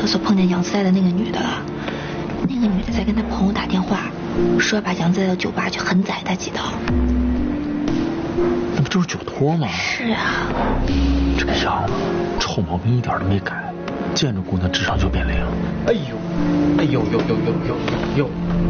厕所碰见杨自在的那个女的了。那个女的在跟她朋友打电话，说要把杨自在到酒吧去狠宰他几刀。 那不就是酒托吗？ 是啊。 这个杨臭毛病一点都没改，见着姑娘智商就变零。 哎呦，哎呦呦呦呦呦呦呦！